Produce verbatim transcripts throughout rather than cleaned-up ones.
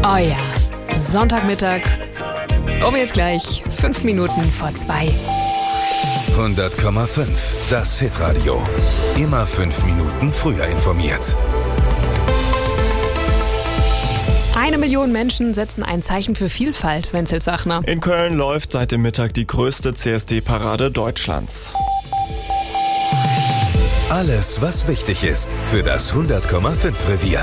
Oh ja, Sonntagmittag, um jetzt gleich fünf Minuten vor zwei. hundert Komma fünf, das Hitradio. Immer fünf Minuten früher informiert. Eine Million Menschen setzen ein Zeichen für Vielfalt, Wenzel Sachner. In Köln läuft seit dem Mittag die größte C S D-Parade Deutschlands. Alles, was wichtig ist für das hundert Komma fünf Revier.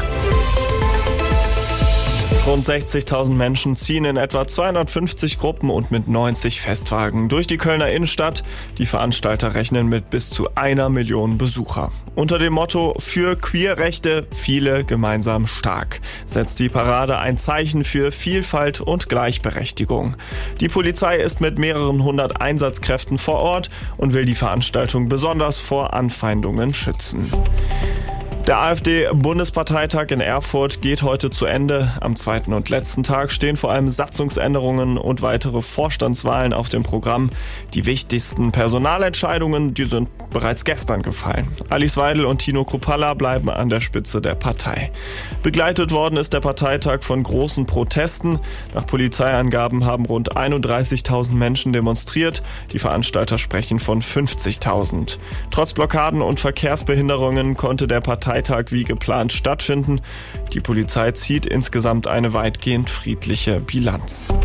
Rund sechzigtausend Menschen ziehen in etwa zweihundertfünfzig Gruppen und mit neunzig Festwagen durch die Kölner Innenstadt. Die Veranstalter rechnen mit bis zu einer Million Besucher. Unter dem Motto „Für Queerrechte, viele gemeinsam stark" setzt die Parade ein Zeichen für Vielfalt und Gleichberechtigung. Die Polizei ist mit mehreren hundert Einsatzkräften vor Ort und will die Veranstaltung besonders vor Anfeindungen schützen. Der AfD-Bundesparteitag in Erfurt geht heute zu Ende. Am zweiten und letzten Tag stehen vor allem Satzungsänderungen und weitere Vorstandswahlen auf dem Programm. Die wichtigsten Personalentscheidungen, die sind bereits gestern gefallen. Alice Weidel und Tino Kruppalla bleiben an der Spitze der Partei. Begleitet worden ist der Parteitag von großen Protesten. Nach Polizeiangaben haben rund einunddreißigtausend Menschen demonstriert. Die Veranstalter sprechen von fünfzigtausend. Trotz Blockaden und Verkehrsbehinderungen konnte der Parteitag wie geplant stattfinden. Die Polizei zieht insgesamt eine weitgehend friedliche Bilanz.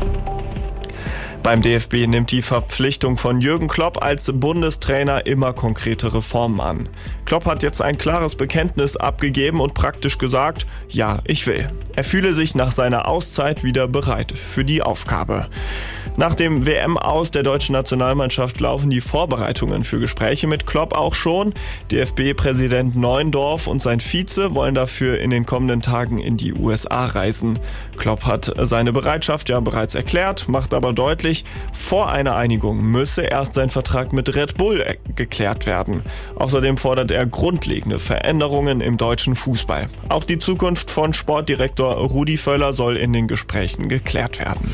Beim D F B nimmt die Verpflichtung von Jürgen Klopp als Bundestrainer immer konkrete Reformen an. Klopp hat jetzt ein klares Bekenntnis abgegeben und praktisch gesagt, ja, ich will. Er fühle sich nach seiner Auszeit wieder bereit für die Aufgabe. Nach dem W M-Aus der deutschen Nationalmannschaft laufen die Vorbereitungen für Gespräche mit Klopp auch schon. D F B-Präsident Neuendorf und sein Vize wollen dafür in den kommenden Tagen in die U S A reisen. Klopp hat seine Bereitschaft ja bereits erklärt, macht aber deutlich, vor einer Einigung müsse erst sein Vertrag mit Red Bull geklärt werden. Außerdem fordert er grundlegende Veränderungen im deutschen Fußball. Auch die Zukunft von Sportdirektor Rudi Völler soll in den Gesprächen geklärt werden.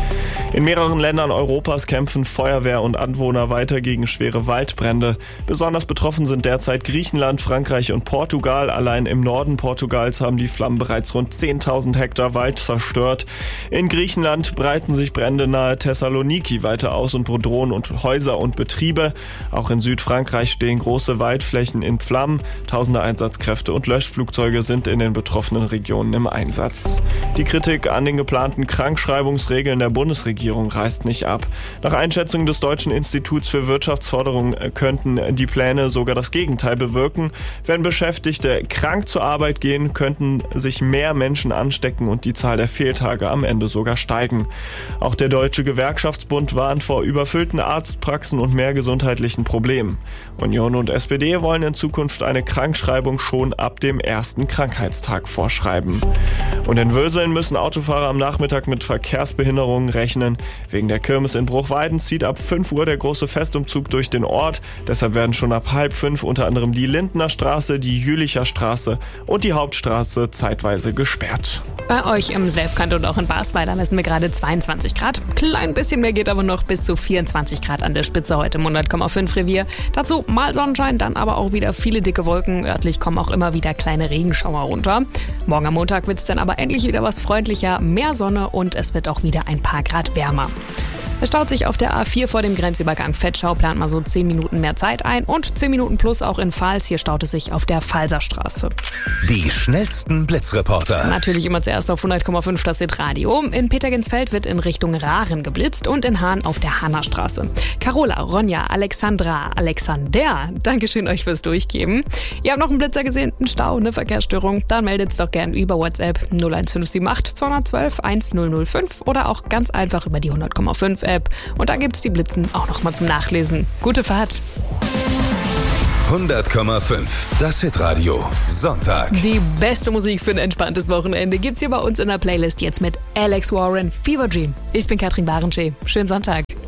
In mehreren Ländern Europas kämpfen Feuerwehr und Anwohner weiter gegen schwere Waldbrände. Besonders betroffen sind derzeit Griechenland, Frankreich und Portugal. Allein im Norden Portugals haben die Flammen bereits rund zehntausend Hektar Wald zerstört. In Griechenland breiten sich Brände nahe Thessaloniki weiter aus und bedrohen und Häuser und Betriebe. Auch in Südfrankreich stehen große Waldflächen in Flammen. Tausende Einsatzkräfte und Löschflugzeuge sind in den betroffenen Regionen im Einsatz. Die Kritik an den geplanten Krankschreibungsregeln der Bundesregierung reißt nicht ab. Nach Einschätzung des Deutschen Instituts für Wirtschaftsförderung könnten die Pläne sogar das Gegenteil bewirken. Wenn Beschäftigte krank zur Arbeit gehen, könnten sich mehr Menschen anstecken und die Zahl der Fehltage am Ende sogar steigen. Auch der Deutsche Gewerkschaftsbund warnt vor überfüllten Arztpraxen und mehr gesundheitlichen Problemen. Union und S P D wollen in Zukunft eine Krankschreibung schon ab dem ersten Krankheitstag vorschreiben. Und in Würseln müssen Autofahrer am Nachmittag mit Verkehrsbehinderungen rechnen. Wegen der Kirmes in Bruchweiden zieht ab fünf Uhr der große Festumzug durch den Ort. Deshalb werden schon ab halb fünf unter anderem die Lindener Straße, die Jülicher Straße und die Hauptstraße zeitweise gesperrt. Bei euch im Selfkant und auch in Basweiler messen wir gerade zweiundzwanzig Grad. Klein bisschen mehr geht aber noch, bis zu vierundzwanzig Grad an der Spitze heute im hundert Komma fünf Revier. Dazu mal Sonnenschein, dann aber auch wieder viele dicke Wolken. Örtlich kommen auch immer wieder kleine Regenschauer runter. Morgen am Montag wird es dann aber endlich wieder was freundlicher, mehr Sonne und es wird auch wieder ein paar Grad wärmer. Es staut sich auf der A vier vor dem Grenzübergang Vetschau, plant mal so zehn Minuten mehr Zeit ein und zehn Minuten plus auch in Pfalz. Hier staut es sich auf der Pfalzerstraße. Die schnellsten Blitzreporter. Natürlich immer zuerst auf hundert Komma fünf das Hitradio. In Petergensfeld wird in Richtung Rahren geblitzt und in Hahn auf der Hannerstraße. Carola, Ronja, Alexandra, Alexander, Dankeschön euch fürs Durchgeben. Ihr habt noch einen Blitzer gesehen, einen Stau, eine Verkehrsstörung, dann meldet's doch gern über WhatsApp null eins fünf sieben acht zwei eins zwei eins null null fünf oder auch ganz einfach über die hundert Komma fünf App. Und da gibt's die Blitzen auch noch mal zum Nachlesen. Gute Fahrt! hundert Komma fünf, das Hitradio, Sonntag. Die beste Musik für ein entspanntes Wochenende gibt's hier bei uns in der Playlist jetzt mit Alex Warren, Fever Dream. Ich bin Katrin Barensche. Schönen Sonntag.